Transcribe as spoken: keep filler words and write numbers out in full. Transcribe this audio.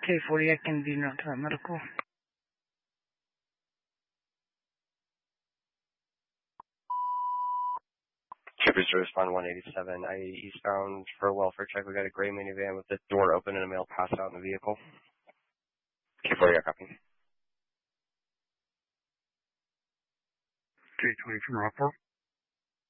K forty, I can do not to that medical. Troopers to respond one eighty-seven, I eighty eastbound for a welfare check. We got a gray minivan with the door open and a male passed out in the vehicle. K forty, I copy. K twenty from Rockport.